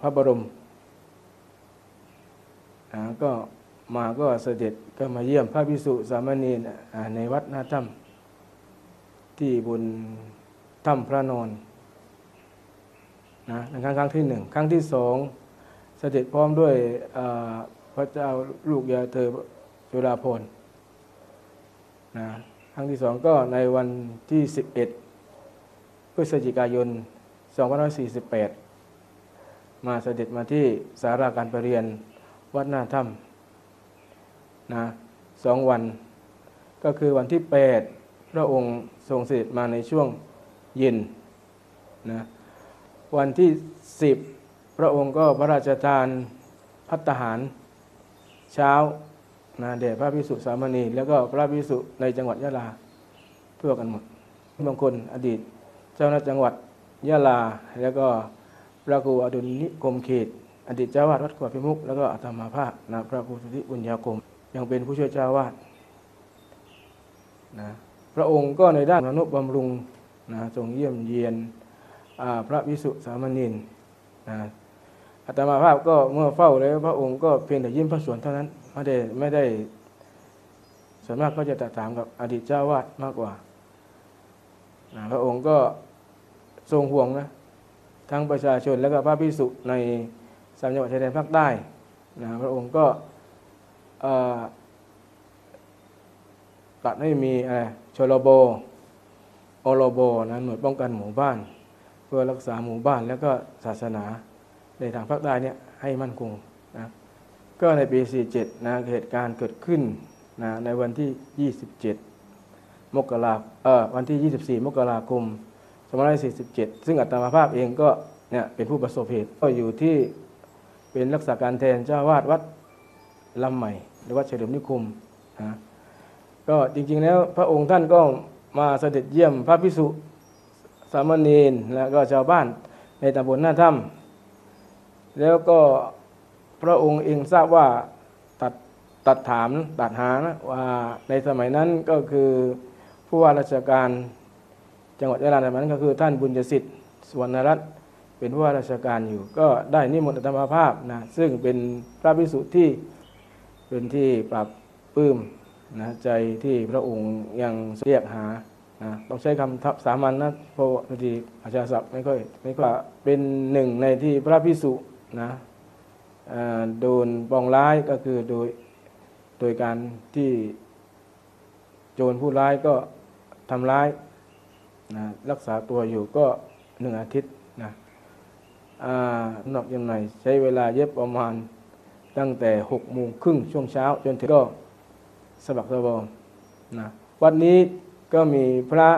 พระบรมก็เสด็จก็มาเยี่ยมพระภิกษุสามเณรในวัดหน้าถ้ำที่บนถ้ำพระนอนในครั้งที่หนึ่งครั้งที่สองเสด็จพร้อมด้วยพระเจ้าลูกยาเธอจุฬาภรณ์ครั้งที่สองก็ในวันที่11 พฤศจิกายน 2548มาเสด็จมาที่ศาลาการประเรียนวัดหน้าถ้ำ2 วันก็คือวันที่8พระองค์ทรงเสด็จมาในช่วงเย็นวันที่10พระองค์ก็พระราชทานภัตตาหารเช้าแด่พระภิกษุสามเณรแล้วก็พระภิกษุในจังหวัดยะลาทั่วกันหมดบางคนอดีตเจ้าหน้าจังหวัดยะลาแล้วก็พระครูอดุลนิคมเขตอดีตเจ้าวาดวัดขวดพิมุขแล้วก็อาตมาภาพพระครูสุทธิบุญญาคมยังเป็นผู้ช่วยเจ้าวาดพระองค์ก็ในด้านอนุบำรุงทรงเยี่ยมเยียนพระภิกษุสามเณรอาตมาภาพก็เมื่อเฝ้าแล้วพระองค์ก็เพียงแต่ยิ้มพระสวนเท่านั้นไม่ได้ส่วนมากก็จะถามกับอดีตเจ้าวาดมากกว่าพระองค์ก็ทรงห่วงทั้งประชาชนและก็พระภิกษุใน3 จังหวัดชายแดนภาคใต้พระองค์ก็ตัดให้มีชลบอลบหน่วยป้องกันหมู่บ้านเพื่อรักษาหมู่บ้านแล้วก็ศาสนาในทางภาคใต้เนี่ยให้มั่นคงก็ในปี47เหตุการณ์เกิดขึ้นในวันที่27วันที่24 มกราคม 2547ซึ่งอาตมาภาพเองก็เนี่ยเป็นผู้ประสบเหตุก็อยู่ที่เป็นรักษาการแทนเจ้าวาดวัดลำใหม่หรือวัดเฉลิมนิคมก็จริงๆแล้วพระองค์ท่านก็มาเสด็จเยี่ยมพระภิกษุสามเณรและก็ชาวบ้านในตำบลหน้าถ้ำแล้วก็พระองค์เองทราบว่าตัดหาว่าในสมัยนั้นก็คือผู้ว่าราชการจังหวัดยะลาในสมัยนั้นก็คือท่านบุญยสิทธิ์สุวรรณรัตน์เป็นผู้ว่าราชการอยู่ก็ได้นิมนต์อาตมาภาพซึ่งเป็นพระภิกษุที่เป็นที่ปรับปลื้มใจที่พระองค์ยังเรียกหาต้องใช้คำสามัญเพราะบางทีอาชาศัพท์ไม่ค่อยเป็นหนึ่งในที่พระภิกษุโดนปองร้ายก็คือโดยการที่โจรผู้ร้ายก็ทำร้ายรักษาตัวอยู่ก็1 อาทิตย์นอกจากนั้นใช้เวลาเย็บประมาณตั้งแต่6:30ช่วงเช้าจนถึงก็สะบักสะบอมวันนี้ก็มีพระ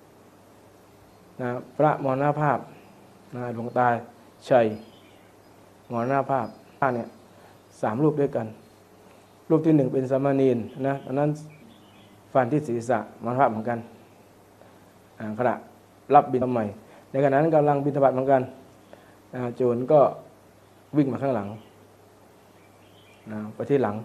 มรณภาพหลวงตาชัยมรณภาพเนี่ย3 รูปด้วยกันรูปที่1เป็นสามเณรตอนนั้นฟันที่ศีรษะมรณภาพเหมือนกันขณะรับบิณฑบาตใหม่ในขณะนั้นกำลังบิณฑบาตเหมือนกันโจรก็วิ่งมาข้างหลังไปที่หลัง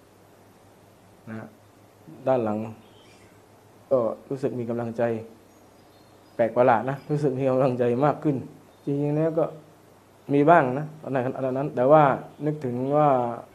ด้านหลังก็รู้สึกมีกำลังใจแปลกประหลาดรู้สึกมีกำลังใจมากขึ้นจริงๆแล้วก็มีบ้างตอนนั้นแต่ว่านึกถึงว่า